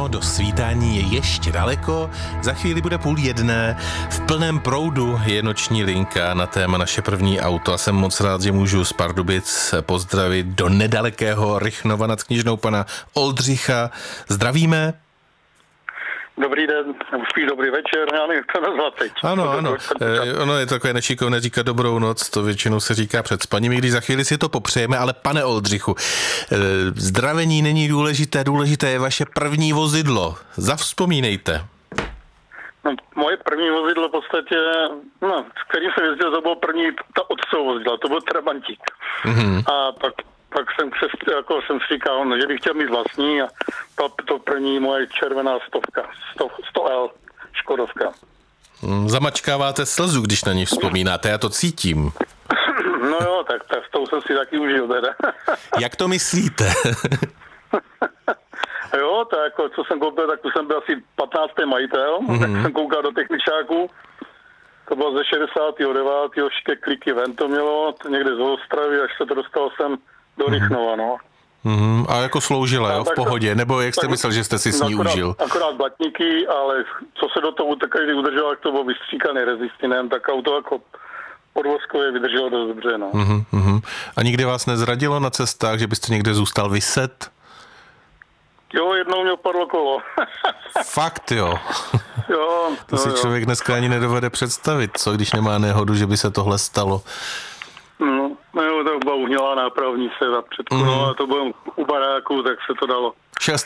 ráno, do svítání je ještě daleko, za chvíli bude 12:30, v plném proudu je noční linka na téma Naše první auto a jsem moc rád, že můžu z Pardubic pozdravit do nedalekého Rychnova nad Kněžnou pana Oldřicha. Zdravíme. Dobrý den, spíš dobrý večer, já nevím, jak to nazvat teď. Ano, ono je takové nešikovné říkat dobrou noc, to většinou se říká před spaním, i když za chvíli si to popřejeme, ale pane Oldřichu, zdravení není důležité, důležité je vaše první vozidlo. Zavzpomínejte. No, moje první vozidlo v podstatě, s kterým jsem jezdil, to bylo první, ta otcové vozidla, to byl Trabantík. Mm-hmm. A pak jsem jsem si říkal, že bych chtěl mít vlastní a to první moje červená 100L Škodovka. Zamačkáváte slzu, když na ní vzpomínáte, já to cítím. No jo, tak s tou jsem si taky užil teda. Jak to myslíte? Jo, tak jako, co jsem koupil, tak tu jsem byl asi 15. majitel, tak jsem koukal do techničáků, to bylo ze 69. ještě kliky ven to mělo, někde z Ostravy, až se to dostalo sem do Rychnova, no. A jako sloužila, jo, v pohodě, nebo jak jste myslel, že jste si s ní užil? Akorát blatníky, ale co se do toho každý udrželo, jak to bylo vystříkaný rezistinem, tak auto jako podvozkově vydrželo dost dobře, no. A nikdy vás nezradilo na cestách, že byste někde zůstal viset? Jo, jednou mě opadlo kolo. Fakt, jo? Jo. To si člověk dneska ani nedovede představit, co, když nemá nehodu, že by se tohle stalo. No jo, to byla uhnilá nápravnice za předkolo a to bylo u baráku, tak se to dalo. Šel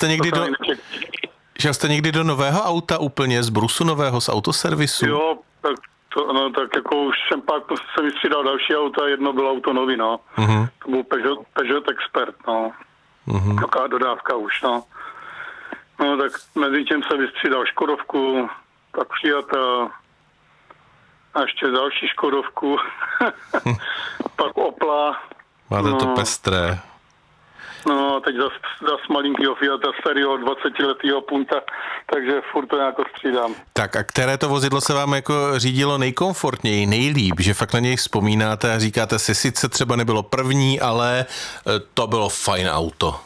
jste někdy do nového auta úplně, z brusu nového, z autoservisu? Jo, tak jako už jsem pak se vystřídal další auta, jedno bylo auto nový, no. To byl Peugeot Expert, no. Taková dodávka už, no. No tak mezi tím se vystřídal Škodovku, pak Fiata, a ještě další Škodovku, pak Opla. Máte to pestré. No a teď zas malinkýho Fiata starého 20letýho Punta, takže furt to nějak střídám. Tak a které to vozidlo se vám jako řídilo nejkomfortněji, nejlíp, že fakt na něj vzpomínáte a říkáte si, sice třeba nebylo první, ale to bylo fajn auto.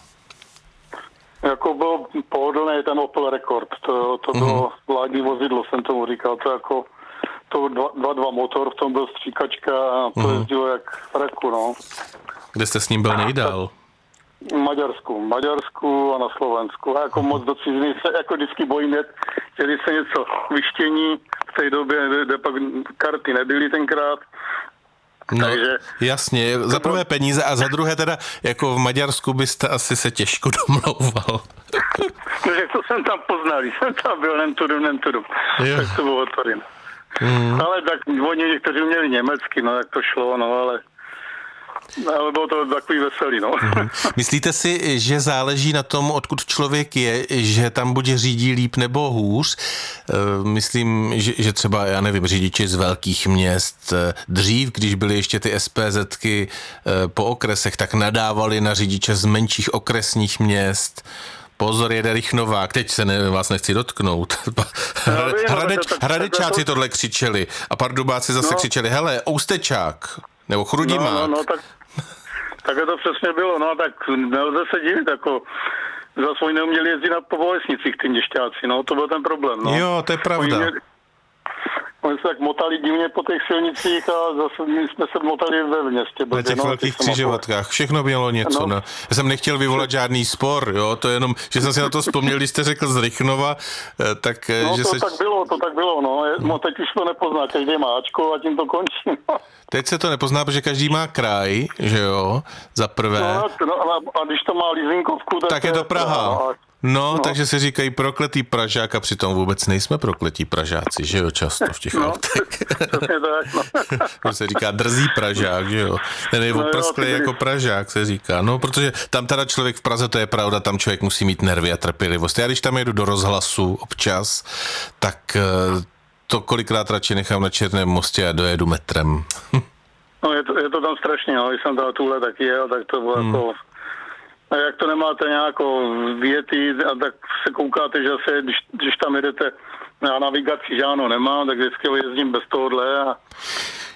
Jako byl pohodlný ten Opel Rekord, to bylo vládní vozidlo, jsem tomu říkal, to jako to 2.2 motor, v tom byl stříkačka a to jezdilo jak v reku, no. Kde jste s ním byl nejdál? Maďarsku a na Slovensku. A jako moc do ciziny se jako vždycky bojím, že když se něco vyštění v té době, kde pak karty nebyly tenkrát. No, takže jasně, za prvé peníze a za druhé teda, jako v Maďarsku byste asi se těžko domlouval. Takže to jsem tam poznal, jsem tam byl, nemtudum. Tak to bylo to. Ale tak oni někteří měli německy, no jak to šlo, no ale bylo to takový veselý, no. Myslíte si, že záleží na tom, odkud člověk je, že tam buď řídí líp nebo hůř? Myslím, že třeba, já nevím, řidiči z velkých měst dřív, když byly ještě ty SPZky po okresech, tak nadávali na řidiče z menších okresních měst. Pozor, jede Rychnovák, teď se vás nechci dotknout. Hradečáci tohle křičeli a Pardubáci zase křičeli, hele, Oustečák, nebo Chrudimák. Tak to přesně bylo, no tak nelze se divit, jako za svoj neuměli jezdit po vesnicích ty měšťáci, no to byl ten problém, no. Jo, to je pravda. Oni se tak motali divně po těch silnicích a zase my jsme se motali ve městě. Na těch velkých křižovatkách. Všechno mělo něco. No. Já jsem nechtěl vyvolat žádný spor, jo, to jenom, že jsem si na to vzpomněl, když jste řekl z Rychnova, tak... No že to tak bylo, no. Teď už to nepozná, každý má Ačko a tím to končí, no. Teď se to nepozná, protože každý má kraj, že jo, za prvé. No, a když to má leasingovku, tak je to Praha. No, takže si říkají prokletý Pražák a přitom vůbec nejsme prokletí Pražáci, že jo, často v těch autech. To se říká drzý Pražák, že jo. Ten je oprsklý jako Pražák, se říká. No, protože tam teda člověk v Praze, to je pravda, tam člověk musí mít nervy a trpělivost. Já když tam jedu do Rozhlasu občas, tak to kolikrát radši nechám na Černém mostě a dojedu metrem. No, je to tam strašně, no, když jsem tam tuhle taky jel, tak to bylo jako... A jak to nemáte nějakou věty, a tak se koukáte, že se, když tam jedete na navigaci, že ano, nemám, tak vždycky jezdím bez tohohle a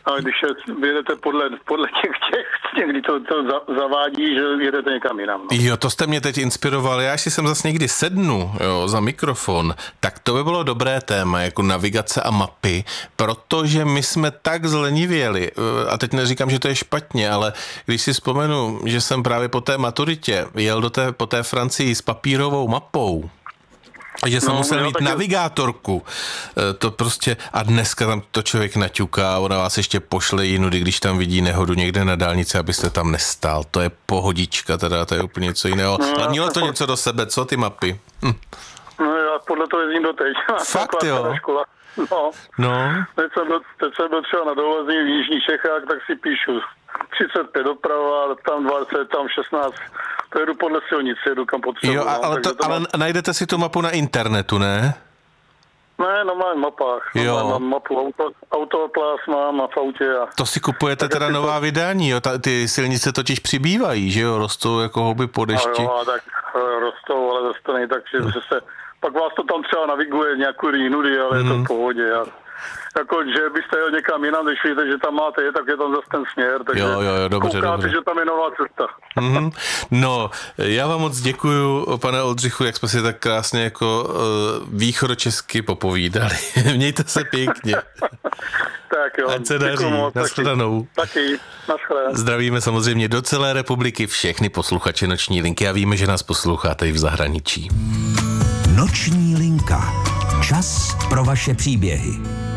A když jedete podle těch kdy to zavádí, že jedete někam jinam. No. Jo, to jste mě teď inspiroval. Já si sem zase někdy sednu, jo, za mikrofon, tak to by bylo dobré téma, jako navigace a mapy, protože my jsme tak zlenivěli, a teď neříkám, že to je špatně, ale když si vzpomenu, že jsem právě po té maturitě jel po té Francii s papírovou mapou, a že jsem musel mít navigátorku, to prostě, a dneska tam to člověk naťuká, ona vás ještě pošle jinudy, když tam vidí nehodu někde na dálnici, abyste tam nestál, to je pohodička, teda to je úplně něco jiného, ale mělo to něco do sebe, co ty mapy? No já podle toho jezdím doteď. Fakt jo? No. Teď jsem byl třeba na dovolený v Jižních Čechách, tak si píšu 35 doprava, tam 20, tam 16, to jedu podle silnice, jedu kam potřebuji. Jo, ale najdete si tu mapu na internetu, ne? Ne, na mých mapách. Jo. Mám mapu Autoatlas mám a v autě. To si kupujete teda nová vydání, jo? Ty silnice totiž přibývají, že jo? Rostou jako houby po dešti. Jo, tak rostou, ale zase to není tak, že se... Pak vás to tam třeba naviguje nějakou jinudy, ale je to v pohodě. Jako, že byste jel někam jinam, když víte, že tam máte, tak je tam zase ten směr, takže jo, dobře, koukáte, dobře. že tam je nová cesta. No, já vám moc děkuju, pane Oldřichu, jak jsme si tak krásně jako východočesky popovídali. Mějte se pěkně. Tak jo. Ať se daří, nashledanou. Taky, nashledanou. Zdravíme samozřejmě do celé republiky všechny posluchače Noční linky a víme, že nás posloucháte i v zahraničí. Noční linka. Čas pro vaše příběhy.